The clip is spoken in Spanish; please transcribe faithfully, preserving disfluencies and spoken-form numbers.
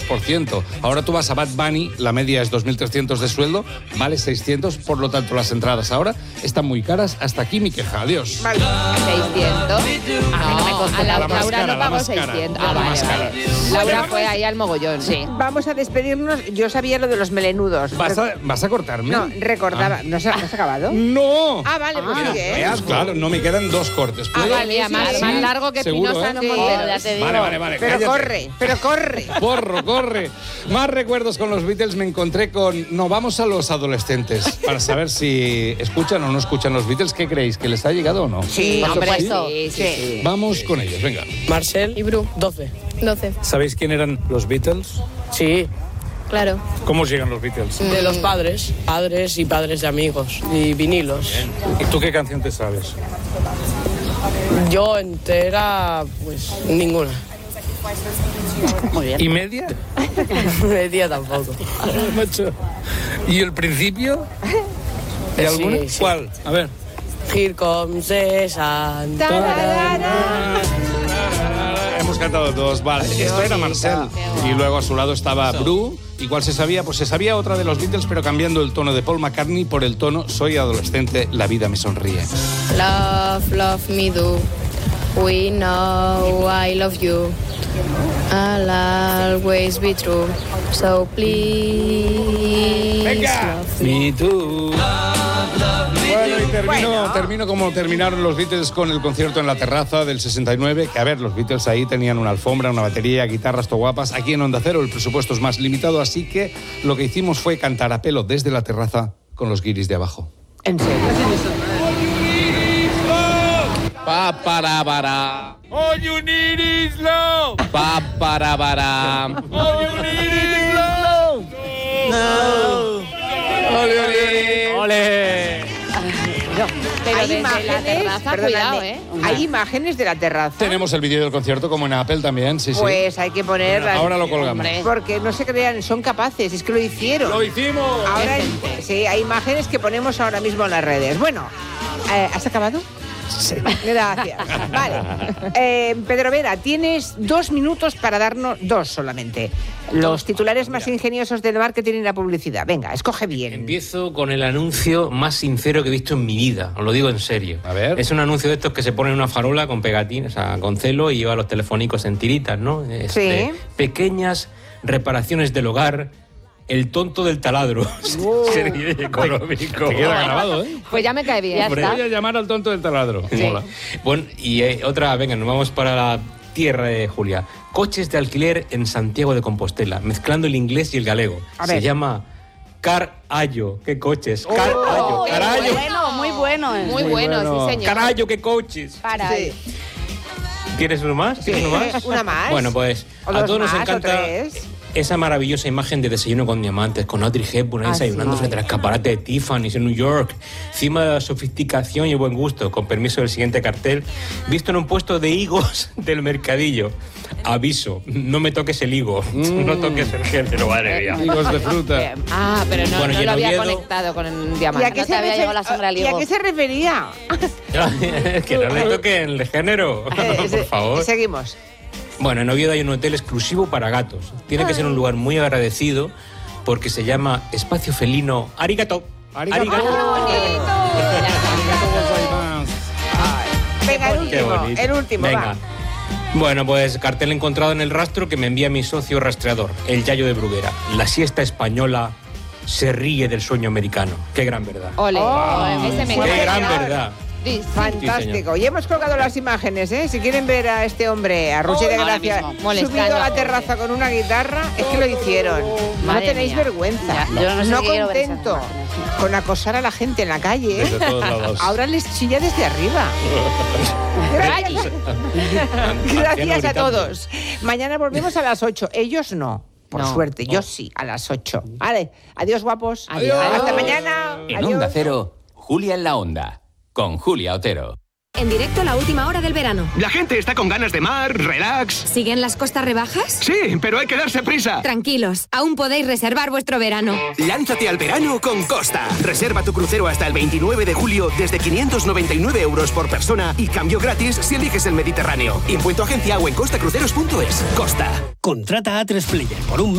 por ciento. Ahora tú vas a Bad Bunny, la media es dos mil trescientos de sueldo, vale seiscientos, por lo tanto las entradas ahora están muy caras. Hasta aquí mi queja, adiós. Vale. seiscientos. A mí no me costó. A la, La más Laura cara, no la pagó más cara. seiscientos. La Ah, vale, más cara. vale. Laura fue ahí al mogollón. Sí. Vamos a despedirnos. Yo sabía lo de los melenudos. ¿Vas a, vas a cortarme? No, recordaba. Ah. ¿No se, ¿no se ha acabado? ¡No! Ah, vale, pues Mira, sigue, ¿eh? veas, claro, no me quedan dos cortes. Ah, ¿Puedo? vale, Mira, más, sí, más sí. largo que Seguro, Espinosa, ¿eh? no Sí, Montero. ya te Vale, vale, vale. Pero cállate. corre, pero corre. Porro, corre. Más recuerdos con los Beatles. Me encontré con... No, vamos a los adolescentes para saber si escuchan o no escuchan los Beatles. ¿Qué creéis? ¿Que les ha llegado o no? Sí, Por hombre, supuesto. sí, sí, sí. Vamos con ellos, venga. Marcel Y Bru, doce. doce. ¿Sabéis quién eran los Beatles? Sí, Claro. ¿Cómo llegan los Beatles? de los padres, padres y padres de amigos y vinilos. ¿Y tú qué canción te sabes? Yo entera, pues ninguna. Muy bien. ¿Y media? Media tampoco. Macho. ¿Y el principio? ¿Hay Sí, alguna? sí. ¿Cuál? A ver. Here comes the sun. Hemos cantado dos, vale. Esto era Marcel. Y luego a su lado estaba Bru. ¿Y cuál se sabía? Pues se sabía otra de los Beatles, pero cambiando el tono de Paul McCartney por el tono Soy adolescente, la vida me sonríe. Love, love me do. We know I love you. I'll always be true. So please love me. Me too. Bueno, y termino, Bueno. termino como terminaron los Beatles con el concierto en la terraza del sesenta y nueve, que a ver, los Beatles ahí tenían una alfombra, una batería, guitarras to guapas. Aquí en Onda Cero el presupuesto es más limitado, así que lo que hicimos fue cantar a pelo desde la terraza con los guiris de abajo. En serio. Pa para para. All you need is love. Pa para para. All you need is love. No. All you need. ¡Ole! Pero Hay desde imágenes, la terraza, perdonadme, cuidado, ¿eh? hay imágenes de la terraza. Tenemos el vídeo del concierto como en Apple también, sí, sí. Pues hay que ponerlas. Ahora lo colgamos. Hombre. Porque no se crean, son capaces, es que lo hicieron. ¡Lo hicimos! Ahora, sí, hay imágenes que ponemos ahora mismo en las redes. Bueno, eh, ¿has acabado? Sí. Gracias. Vale. Eh, Pedro Vera, tienes dos minutos para darnos, dos solamente, los titulares más ingeniosos del marketing y la publicidad. Venga, escoge bien. Empiezo con el anuncio más sincero que he visto en mi vida, os lo digo en serio. A ver. Es un anuncio de estos que se pone en una farola con pegatín, o sea, con celo y lleva los telefónicos en tiritas, ¿no? Es Sí. de pequeñas reparaciones del hogar, el tonto del taladro. Serie económico. Te queda grabado, ¿eh? Pues ya me cae bien. Ya Voy está. a llamar al tonto del taladro. Mola. Bueno, y eh, otra, venga, nos vamos para la tierra de Julia. Coches de alquiler en Santiago de Compostela, mezclando el inglés y el galego. A Se ver. llama Car Ayo. ¿Qué coches? Car Ayo. qué Carayo. bueno, muy bueno. Muy, Muy bueno, bueno. sí, señor. Carayo, qué coches. Para. Sí. ¿Quieres uno más? ¿Quieres uno más? Una más. Bueno, pues O a dos todos nos más, o encanta tres. esa maravillosa imagen de desayuno con diamantes, con Audrey Hepburn ahí Ah, desayunando sí. frente al escaparate de Tiffany's en New York, encima de la sofisticación y el buen gusto, con permiso del siguiente cartel, visto en un puesto de higos del mercadillo. Aviso, no me toques el higo, no toques el género, madre mía. Higos de fruta. Ah, pero no, Bueno, y no en lo había Oviedo- conectado con el ¿Y diamante. a qué, No se te había refer- llegado la sangre al ¿Y a higo. qué se refería? Que no le toquen el género, Eh, por se- favor. Seguimos. Bueno, en Oviedo hay un hotel exclusivo para gatos. Tiene que ser un lugar muy agradecido porque se llama Espacio Felino Arigato. Arigato. Venga, el Qué último, bonito. el último, Venga. va. Bueno, pues cartel encontrado en el rastro que me envía mi socio rastreador, el Yayo de Bruguera. La siesta española se ríe del sueño americano. Qué gran verdad. Ole, Oh, ese me qué Qué encanta. gran señor. verdad. Sí, Fantástico. Y hemos colgado las imágenes, ¿eh? Si quieren ver a este hombre, a Ruche de Ahora Gracia, mismo, molestando subido a a la gente. terraza con una guitarra, es que lo hicieron. No Madre tenéis mía. vergüenza. Ya, yo no sé si quiero ver esas contento imágenes. con acosar a la gente en la calle, ¿eh? Desde todos lados. Ahora les chilla desde arriba. Gracias, gracias a todos. Mañana volvemos a las ocho. Ellos no. Por No. suerte, yo sí, a las ocho. Vale, adiós guapos. Adiós. Hasta mañana. En Adiós. Onda Cero, Julia en la Onda, con Julia Otero. En directo la última hora del verano. La gente está con ganas de mar, relax. ¿Siguen las costas rebajas? Sí, pero hay que darse prisa. Tranquilos, aún podéis reservar vuestro verano. Lánzate al verano con Costa. Reserva tu crucero hasta el veintinueve de julio desde quinientos noventa y nueve euros por persona y cambio gratis si eliges el Mediterráneo. Impuesto agencia o en costacruceros punto es. Costa. Contrata a tres Player por un